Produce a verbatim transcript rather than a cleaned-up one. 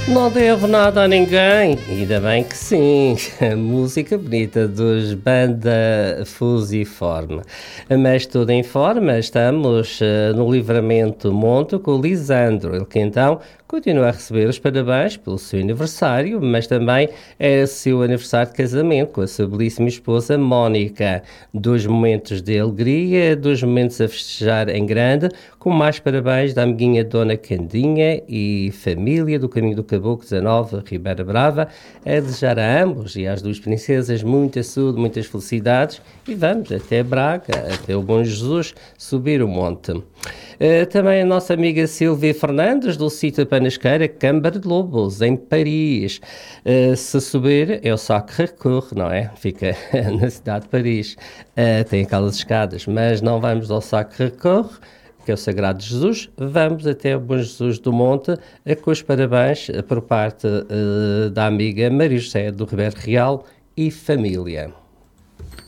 Não devo nada a ninguém, ainda bem que sim. Música bonita dos Banda Fusiforme. Mas tudo em forma, estamos uh, no Livramento Monte com o Lisandro, ele que então continua a receber os parabéns pelo seu aniversário, mas também é o seu aniversário de casamento com a sua belíssima esposa Mónica. Dois momentos de alegria, dois momentos a festejar em grande, com mais parabéns da amiguinha Dona Candinha e família do Caminho do Caboclo dezanove, Ribeira Brava, a desejar a ambos e às duas princesas muita saúde, muitas felicidades e vamos até Braga, até o Bom Jesus, subir o monte. Uh, também a nossa amiga Silvia Fernandes, do sítio Panasqueira, Câmara de Lobos, em Paris. Uh, se subir é o Sacré-Cœur, não é? Fica na cidade de Paris. Uh, tem aquelas escadas, mas não vamos ao Sacré-Cœur, que é o Sagrado de Jesus. Vamos até o Bom Jesus do Monte, uh, com os parabéns uh, por parte uh, da amiga Maria José do Ribeiro Real e família.